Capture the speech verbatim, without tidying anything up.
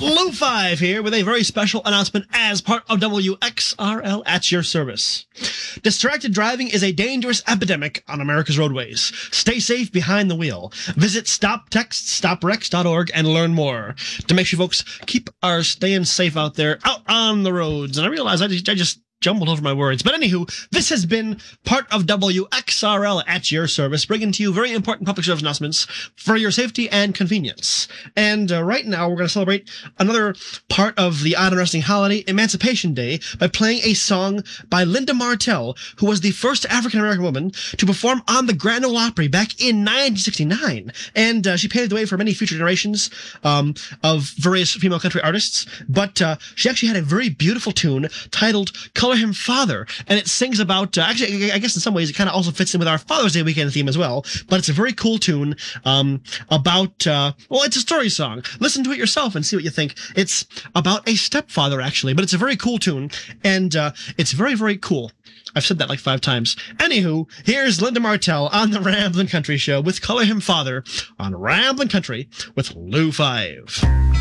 Lou five here with a very special announcement as part of W X R L at your service. Distracted driving is a dangerous epidemic on America's roadways. Stay safe behind the wheel. Visit stop text stop wrecks dot org and learn more to make sure folks keep our staying safe out there, out on the roads. And I realize I just, I just jumbled over my words. But anywho, this has been part of W X R L at your service, bringing to you very important public service announcements for your safety and convenience. And uh, right now, we're going to celebrate another part of the odd and interesting holiday, Emancipation Day, by playing a song by Linda Martell, who was the first African-American woman to perform on the Grand Ole Opry back in nineteen sixty-nine. And uh, she paved the way for many future generations um, of various female country artists. But uh, she actually had a very beautiful tune titled Color Him Father, and it sings about, uh, actually, I guess in some ways it kind of also fits in with our Father's Day weekend theme as well, but it's a very cool tune um, about, uh, well, it's a story song. Listen to it yourself and see what you think. It's about a stepfather, actually, but it's a very cool tune, and uh, it's very, very cool. I've said that like five times. Anywho, here's Linda Martell on the Ramblin' Country Show with Color Him Father on Ramblin' Country with Lou five.